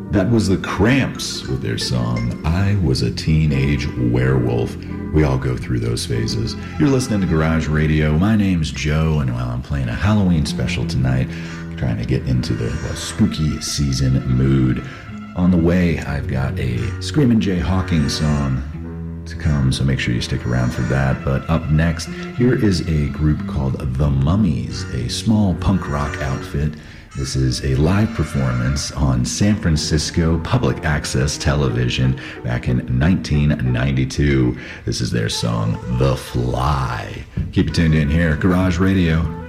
That was the Cramps with their song, I Was a Teenage Werewolf. We all go through those phases. You're listening to Garage Radio. My name's Joe, and while I'm playing a Halloween special tonight, trying to get into the spooky season mood. On the way, I've got a Screamin' Jay Hawkins song to come, so make sure you stick around for that. But up next, here is a group called The Mummies, a small punk rock outfit. This is a live performance on San Francisco public access television back in 1992. This is their song, The Fly. Keep it tuned in here, Garage Radio.